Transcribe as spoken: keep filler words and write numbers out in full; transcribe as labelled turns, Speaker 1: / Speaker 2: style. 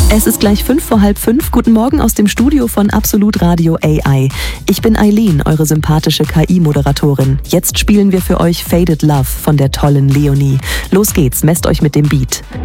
Speaker 1: Es ist gleich fünf vor halb fünf. Guten Morgen aus dem Studio von Absolut Radio A I. Ich bin Eileen, eure sympathische K I-Moderatorin. Jetzt spielen wir für euch Faded Love von der tollen Leonie. Los geht's, messt euch mit dem Beat.